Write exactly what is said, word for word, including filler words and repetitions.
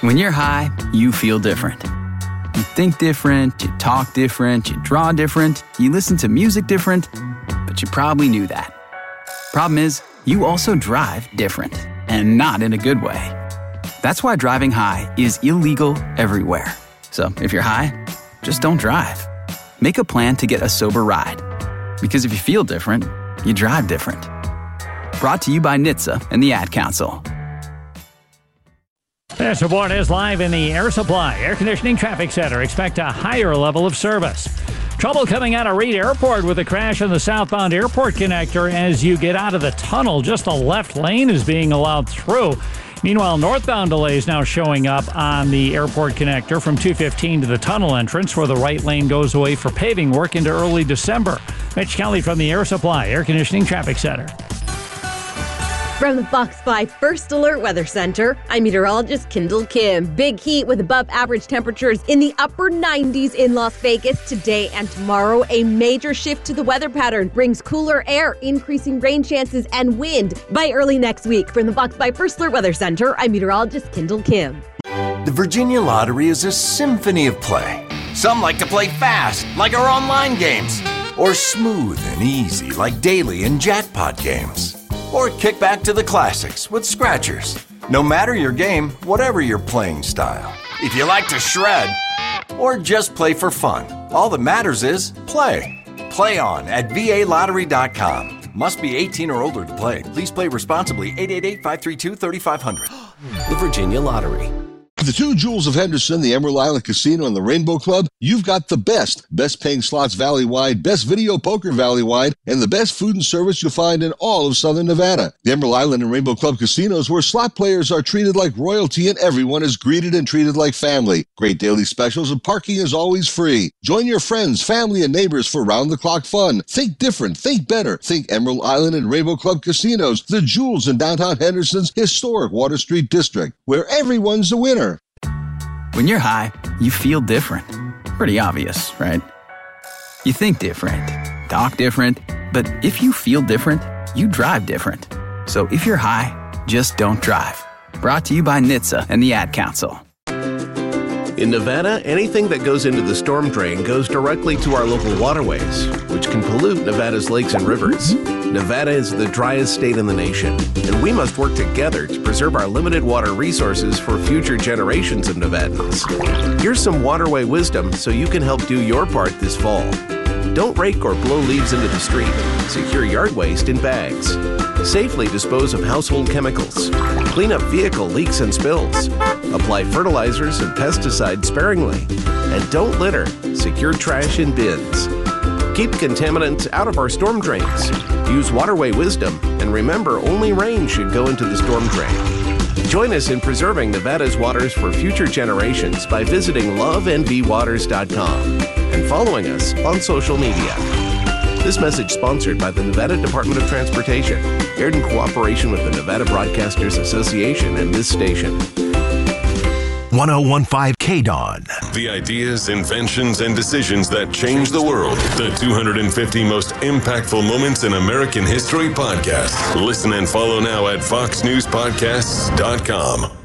When you're high, you feel different. You think different, you talk different, you draw different, you listen to music different, but you probably knew that. Problem is, you also drive different, and not in a good way. That's why driving high is illegal everywhere. So if you're high, just don't drive. Make a plan to get a sober ride. Because if you feel different, you drive different. Brought to you by N H T S A and the Ad Council. This report is live in the Air Supply Air Conditioning Traffic Center. Expect a higher level of service. Trouble coming out of Reed Airport with a crash in the southbound airport connector as you get out of the tunnel. Just the left lane is being allowed through. Meanwhile, northbound delays now showing up on the airport connector from two fifteen to the tunnel entrance, where the right lane goes away for paving work into early December. Mitch Kelly from the Air Supply Air Conditioning Traffic Center. From the Fox five First Alert Weather Center, I'm meteorologist Kendall Kim. Big heat with above average temperatures in the upper nineties in Las Vegas today and tomorrow. A major shift to the weather pattern brings cooler air, increasing rain chances and wind by early next week. From the Fox five First Alert Weather Center, I'm meteorologist Kendall Kim. The Virginia Lottery is a symphony of play. Some like to play fast, like our online games, or smooth and easy, like daily and jackpot games. Or kick back to the classics with Scratchers. No matter your game, whatever your playing style. If you like to shred, or just play for fun, all that matters is play. Play on at V A lottery dot com. Must be eighteen or older to play. Please play responsibly. eight eight eight, five three two, three five zero zero. The Virginia Lottery. The two Jewels of Henderson, the Emerald Island Casino, and the Rainbow Club, you've got the best. Best paying slots valley-wide, best video poker valley-wide, and the best food and service you'll find in all of Southern Nevada. The Emerald Island and Rainbow Club casinos, where slot players are treated like royalty and everyone is greeted and treated like family. Great daily specials and parking is always free. Join your friends, family, and neighbors for round-the-clock fun. Think different. Think better. Think Emerald Island and Rainbow Club casinos, the Jewels in downtown Henderson's historic Water Street district, where everyone's a winner. When you're high, you feel different. Pretty obvious, right? You think different, talk different, but if you feel different, you drive different. So if you're high, just don't drive. Brought to you by N H T S A and the Ad Council. In Nevada, anything that goes into the storm drain goes directly to our local waterways, which can pollute Nevada's lakes and rivers. Nevada is the driest state in the nation, and we must work together to preserve our limited water resources for future generations of Nevadans. Here's some waterway wisdom so you can help do your part this fall. Don't rake or blow leaves into the street. Secure yard waste in bags. Safely dispose of household chemicals. Clean up vehicle leaks and spills. Apply fertilizers and pesticides sparingly. And don't litter. Secure trash in bins. Keep contaminants out of our storm drains. Use waterway wisdom, and remember, only rain should go into the storm drain. Join us in preserving Nevada's waters for future generations by visiting love n v waters dot com and following us on social media. This message sponsored by the Nevada Department of Transportation, aired in cooperation with the Nevada Broadcasters Association and this station. one oh one point five K D O N. The ideas, inventions, and decisions that change the world. The two hundred fifty most impactful moments in American history podcast. Listen and follow now at fox news podcasts dot com.